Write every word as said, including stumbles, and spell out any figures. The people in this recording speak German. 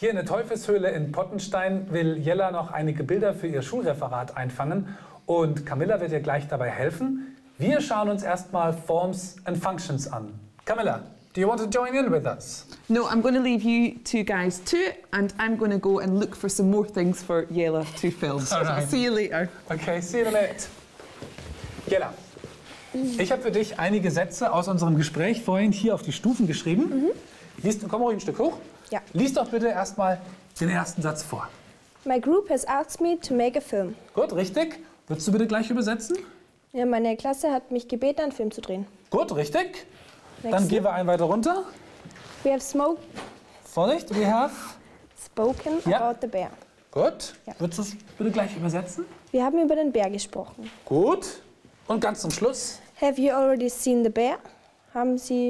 Hier in der Teufelshöhle in Pottenstein will Jella noch einige Bilder für ihr Schulreferat einfangen und Camilla wird ihr gleich dabei helfen. Wir schauen uns erstmal Forms and Functions an. Camilla, do you want to join in with us? No, I'm going to leave you two guys to it and I'm going to go and look for some more things for Jella to film. All right. See you later. Okay, see you in a minute. Jella, ich habe für dich einige Sätze aus unserem Gespräch vorhin hier auf die Stufen geschrieben. Mhm. Lies, komm ruhig ein Stück hoch. Ja. Lies doch bitte erstmal den ersten Satz vor. My group has asked me to make a film. Gut, richtig. Würdest du bitte gleich übersetzen? Ja, meine Klasse hat mich gebeten, einen Film zu drehen. Gut, richtig. Dann Nächste. gehen wir einen weiter runter. We have smoke, Vorsicht, we have. spoken Ja. about the bear. Gut. Ja. Würdest du es bitte gleich übersetzen? Wir haben über den Bär gesprochen. Gut. Und ganz zum Schluss. Have you already seen the bear? Haben Sie